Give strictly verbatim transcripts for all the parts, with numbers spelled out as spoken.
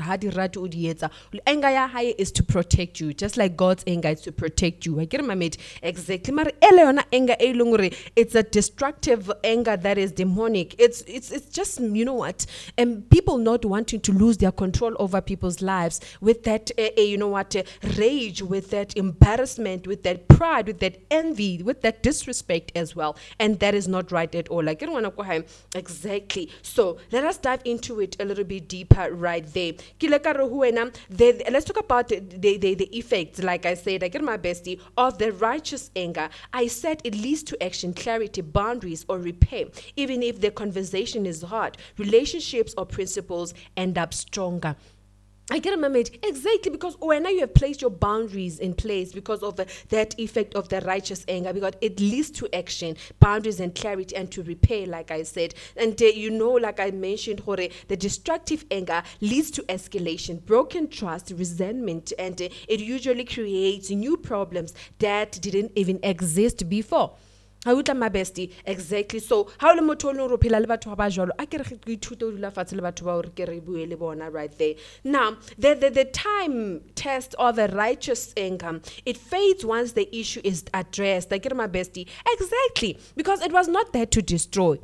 ha di rate o di etsa. Anger ya hae is to protect you, just like God's anger is to protect you. I get my mate exactly. Mara ele yona anger e leng hore it's a destructive anger that is demonic. It's it's it's just, you know what, and people not wanting to lose their control over people's lives with that uh, uh, you know what uh, rage, with that embarrassment, with that pride, with that envy, with that disrespect as well, and that is not right at all. Like I don't want to go home exactly. So let us dive into it a little bit deeper right there. Kile ka re ho wena, the- let's talk about the, the, the effects, like I said, I get my bestie, of the righteous anger. I said it leads to action, clarity, boundaries, or repair. Even if the conversation is hard, relationships or principles end up stronger. I get my mate exactly, because when you have placed your boundaries in place because of uh, that effect of the righteous anger, because it leads to action, boundaries, and clarity, and to repair, like I said. And uh, you know, like I mentioned, Hore, the destructive anger leads to escalation, broken trust, resentment, and uh, it usually creates new problems that didn't even exist before. Ha utla my bestie exactly. So how le motho o re phela le batho ba jwalo a ke re go ithuta o dula fatshe le batho ba o re ke re bue le bona right there. Now the, the the time test of a righteous anger, it fades once the issue is addressed. I get my bestie exactly, because it was not there to destroy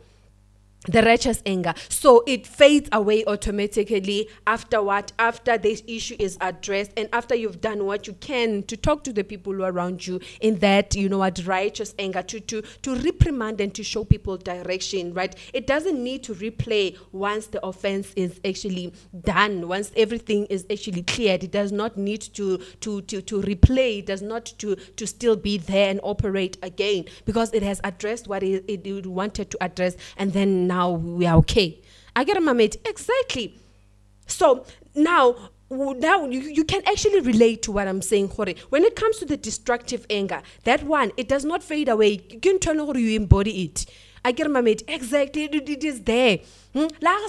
the righteous anger, so it fades away automatically after what after this issue is addressed, and after you've done what you can to talk to the people who are around you in that, you know what, righteous anger, to to to reprimand and to show people direction, right? It doesn't need to replay once the offense is actually done, once everything is actually cleared. It does not need to to to to replay. It does not to to still be there and operate again, because it has addressed what it, it, it wanted to address, and then now we are okay. I get my mate exactly. So now now you, you can actually relate to what I'm saying, Hore. When it comes to the destructive anger, that one, it does not fade away. You can tell how you embody it. I get my mate exactly. It, it is there. Hmm?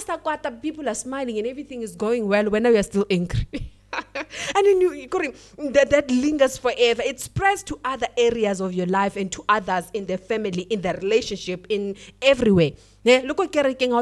People are smiling and everything is going well when we are still angry. And then you, you that, that lingers forever. It spreads to other areas of your life and to others in the family, in the relationship, in everywhere. Yeah, look at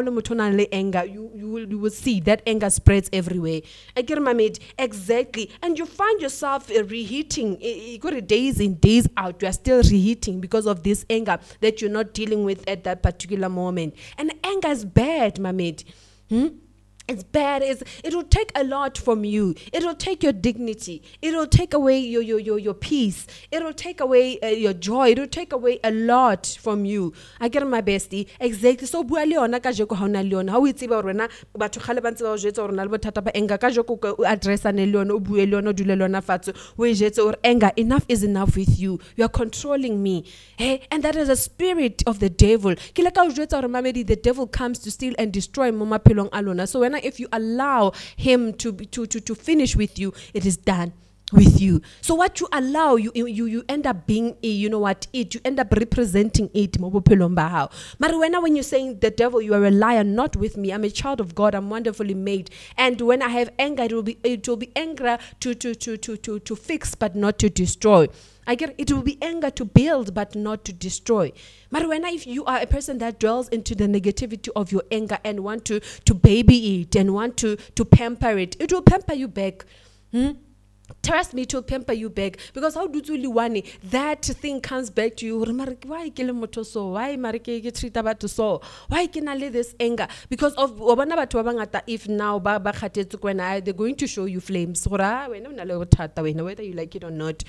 anger. You you will you will see that anger spreads everywhere. I get my mate exactly, and you find yourself uh, reheating. You got days in days out. You are still reheating because of this anger that you're not dealing with at that particular moment. And anger is bad, my mate. Hmm? It's bad. It's, it will take a lot from you. It will take your dignity. It will take away your your your, your peace. It will take away uh, your joy. It will take away a lot from you. I get my bestie exactly. So bua le yona ka jeko ha ona le yona. Ha o itseba rena batho khale ba ntse ba o jetsa rena le bothata ba enga ka jeko o address ane le yona o bue le yona o dule le yona fatshe o e jetse or anger, enough is enough with you. You are controlling me. Hey, and that is a spirit of the devil. Ke le ka o jetsa hore mamedi, the devil comes to steal and destroy mo maphelong a lona. So when if you allow him to, be, to to to finish with you, it is done with you. So what you allow, you you you end up being, you know what, it, you end up representing it. Marijuana, when you're saying the devil, you are a liar, not with me. I'm a child of God. I'm wonderfully made. And when I have anger, it will be it will be anger to to to to to to fix, but not to destroy. I get it will be anger to build, but not to destroy. Marijuana, if you are a person that dwells into the negativity of your anger and want to to baby it and want to to pamper it, it will pamper you back. Hmm? Trust me, to pamper you back, because how do you want that thing comes back to you? Why kill moto so? Why marike treat about to so? Why can I let this anger? Because of if now they're going to show you flames. Whether you like it or not.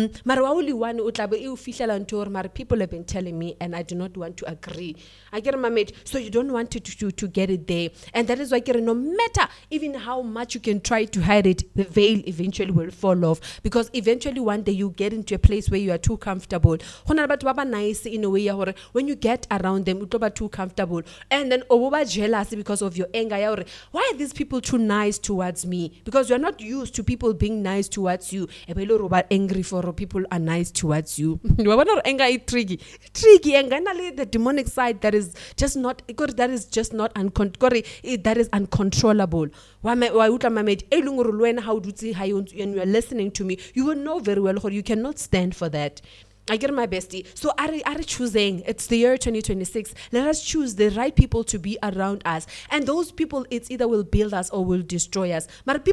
People have been telling me, and I do not want to agree. I get my mate, so you don't want to, to, to get it there. And that is why no matter even how much you can try to hide it, the veil eventually will fall off, because eventually one day you get into a place where you are too comfortable. Nice in a way when you get around them, you're too comfortable, and then over jealous because of your anger. Why are these people too nice towards me? Because you're not used to people being nice towards you. Angry for people are nice towards you. Anger is tricky, tricky anger. The demonic side that is just not that is just not uncon- that is uncontrollable. How and you are listening to me, you will know very well how you cannot stand for that. I get my bestie. So are are choosing? It's the year twenty twenty-six. Let us choose the right people to be around us, and those people, it's either will build us or will destroy us. But